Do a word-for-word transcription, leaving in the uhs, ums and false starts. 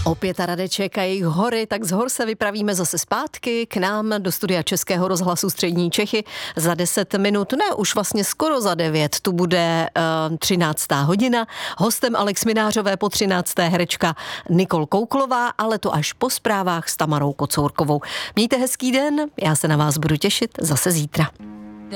Opět a Radeček a jejich hory, tak z hor se vypravíme zase zpátky k nám do studia Českého rozhlasu Střední Čechy. Za deset minut, ne, už vlastně skoro za devět, tu bude uh, třináctá hodina. Hostem Alex Minářové po třinácté herečka Nikol Kouklová, ale to až po zprávách s Tamarou Kocourkovou. Mějte hezký den, já se na vás budu těšit zase zítra.